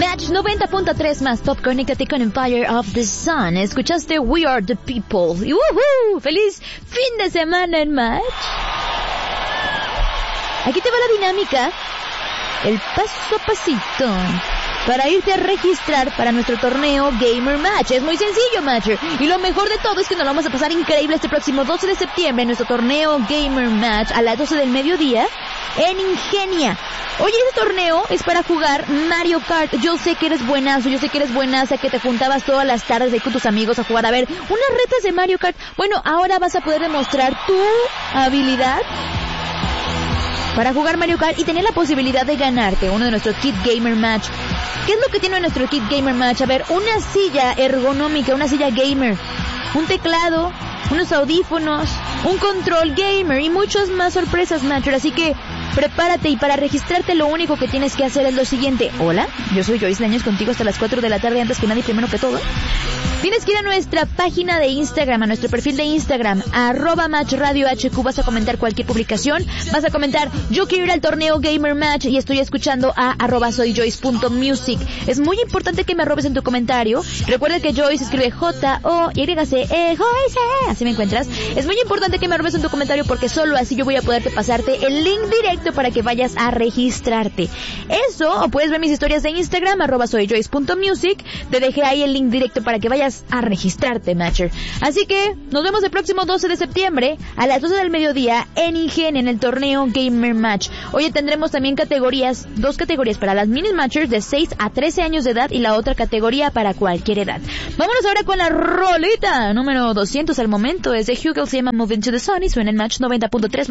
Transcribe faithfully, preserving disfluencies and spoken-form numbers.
Match noventa punto tres más Top, conéctate con Empire of the Sun. Escuchaste We Are the People. Y ¡woohoo! ¡Feliz fin de semana en Match! Aquí te va la dinámica, el paso a pasito, para irte a registrar para nuestro torneo Gamer Match. Es muy sencillo, Matcher. Y lo mejor de todo es que nos lo vamos a pasar increíble este próximo doce de septiembre en nuestro torneo Gamer Match a las doce del mediodía en Ingenia. Oye, este torneo es para jugar Mario Kart. Yo sé que eres buenazo, yo sé que eres buenaza, que te juntabas todas las tardes ahí con tus amigos a jugar, a ver, unas retas de Mario Kart. Bueno, ahora vas a poder demostrar tu habilidad para jugar Mario Kart y tener la posibilidad de ganarte uno de nuestros Kit Gamer Match. ¿Qué es lo que tiene nuestro Kit Gamer Match? A ver, una silla ergonómica, una silla gamer, un teclado, unos audífonos, un control gamer y muchas más sorpresas, Matcher. Así que prepárate, y para registrarte lo único que tienes que hacer es lo siguiente. Hola, yo soy Joyce Leños, contigo hasta las cuatro de la tarde, antes que nadie, primero que todo. Tienes que ir a nuestra página de Instagram, a nuestro perfil de Instagram, arroba Match Radio H Q. Vas a comentar cualquier publicación, vas a comentar, yo quiero ir al torneo Gamer Match y estoy escuchando a arroba soy Joyce punto music. Es muy importante que me arrobes en tu comentario. Recuerda que Joyce escribe J O Y C E, Joyce, así me encuentras. Es muy importante que me arrobes en tu comentario porque solo así yo voy a poderte pasarte el link directo para que vayas a registrarte. Eso, o puedes ver mis historias de Instagram, arroba soy Joyce punto music. Te dejé ahí el link directo para que vayas a registrarte, Matcher. Así que nos vemos el próximo doce de septiembre a las doce del mediodía en Ingenia, en el torneo Gamer Match. Hoy tendremos también categorías, dos categorías para las mini Matchers de seis a trece años de edad y la otra categoría para cualquier edad. Vámonos ahora con la rolita número doscientos al momento. Es de Hugel, se llama Moving to the Sun y suena en Match noventa punto tres.